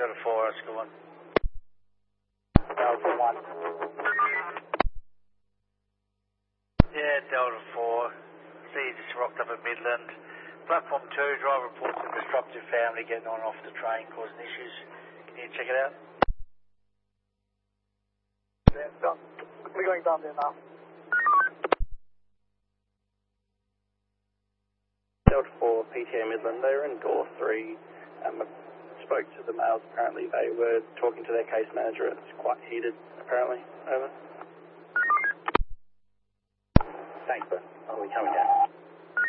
Delta 4, that's a good one. Delta 1. Yeah, Delta 4. See you just rocked up at Midland. Platform 2, driver reports a disruptive family getting on and off the train causing issues. Can you check it out? Yeah, done. We're going down there now. Delta 4, PTA Midland, they were in door 3. I spoke to the males, apparently they were talking to their case manager. It's quite heated, apparently. Over. Thanks, bro. Oh, we're coming down.